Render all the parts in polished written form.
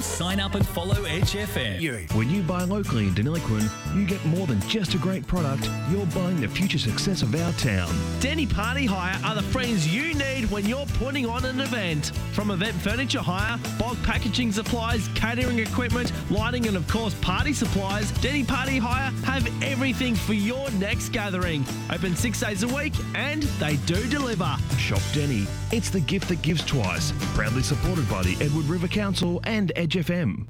sign up and follow Edge FM. When you buy locally in Deniliquin, you get more than just a great product. You're buying the future success of our town. Denny Party Hire are the friends you need when you're putting on an event. From event furniture hire, bulk packaging supplies, catering equipment, lighting and of course party supplies, Denny Party Hire have everything for your next gathering. Open 6 days a week and they do deliver. Shop Denny. It's the gift that gives twice. Proudly supported by the Edward River Council and Edge FM.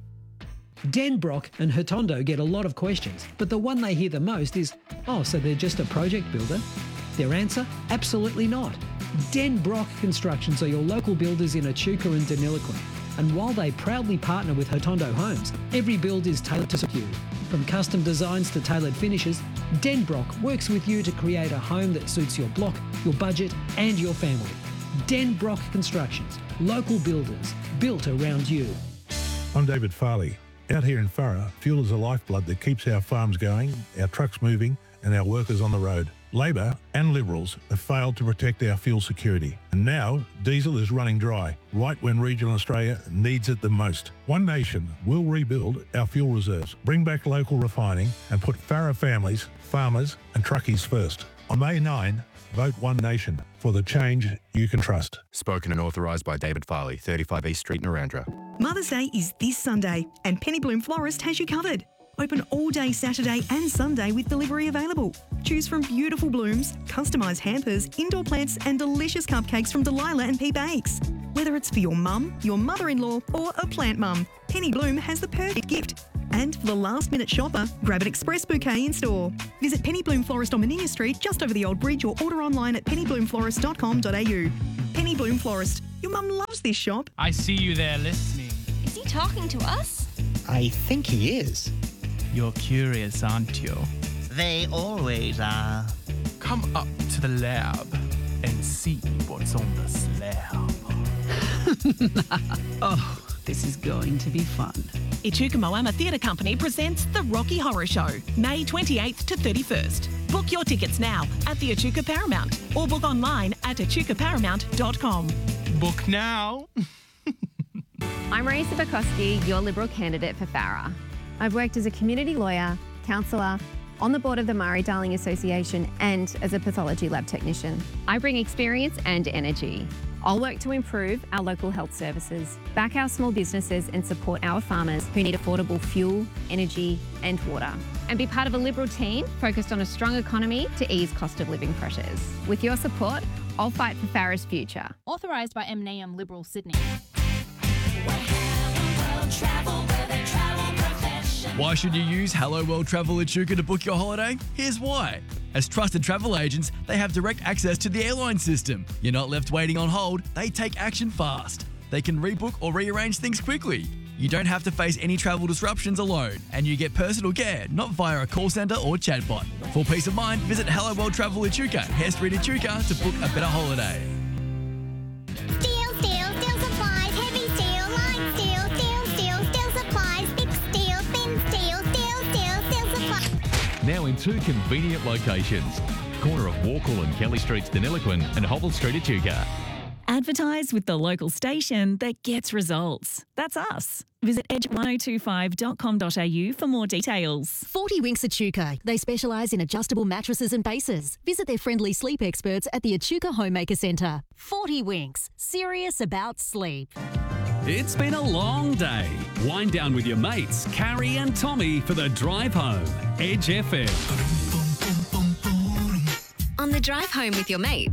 Den Brock and Hotondo get a lot of questions, but the one they hear the most is, oh, so they're just a project builder? Their answer? Absolutely not. Den Brock Constructions are your local builders in Echuca and Deniliquin. And while they proudly partner with Hotondo Homes, every build is tailored to suit you. From custom designs to tailored finishes, Den Brock works with you to create a home that suits your block, your budget and your family. Den Brock Constructions, local builders, built around you. I'm David Farley. Out here in Farrer, fuel is the lifeblood that keeps our farms going, our trucks moving and our workers on the road. Labor and Liberals have failed to protect our fuel security. And now diesel is running dry, right when regional Australia needs it the most. One Nation will rebuild our fuel reserves, bring back local refining and put Farrer families, farmers and truckies first. On May 9, vote One Nation for the change you can trust. Spoken and authorised by David Farley, 35 East Street, Narrandera. Mother's Day is this Sunday and Penny Bloom Florist has you covered. Open all day Saturday and Sunday with delivery available. Choose from beautiful blooms, customised hampers, indoor plants and delicious cupcakes from Delilah and P Bakes. Whether it's for your mum, your mother-in-law or a plant mum, Penny Bloom has the perfect gift. And for the last-minute shopper, grab an express bouquet in store. Visit Penny Bloom Florist on Monier Street just over the old bridge or order online at pennybloomflorist.com.au. Penny Bloom Florist. Your mum loves this shop. I see you there listening. Is he talking to us? I think he is. You're curious, aren't you? They always are. Come up to the lab and see what's on the slab. Oh, this is going to be fun. Echuca Moama Theatre Company presents The Rocky Horror Show, May 28th to 31st. Book your tickets now at the Echuca Paramount or book online at echucaparamount.com. Book now. I'm Marisa Bukowski, your Liberal candidate for Farrer. I've worked as a community lawyer, counsellor, on the board of the Murray-Darling Association and as a pathology lab technician. I bring experience and energy. I'll work to improve our local health services, back our small businesses and support our farmers who need affordable fuel, energy and water. And be part of a Liberal team focused on a strong economy to ease cost of living pressures. With your support, I'll fight for Farrer's future. Authorised by MNAM Liberal Sydney. Why should you use Hello World Travel Echuca to book your holiday? Here's why. As trusted travel agents, they have direct access to the airline system. You're not left waiting on hold, they take action fast. They can rebook or rearrange things quickly. You don't have to face any travel disruptions alone, and you get personal care, not via a call centre or chatbot. For peace of mind, visit Hello World Travel Echuca, Hare Street Echuca to book a better holiday. Now in two convenient locations, corner of Walkall and Kelly Streets, Deniliquin and Hobble Street, Echuca. Advertise with the local station that gets results. That's us. Visit edge1025.com.au for more details. 40 Winks Echuca. They specialise in adjustable mattresses and bases. Visit their friendly sleep experts at the Echuca Homemaker Centre. 40 Winks. Serious about sleep. It's been a long day. Wind down with your mates, Carrie and Tommy, for the drive home. Edge FM. On the drive home with your mates,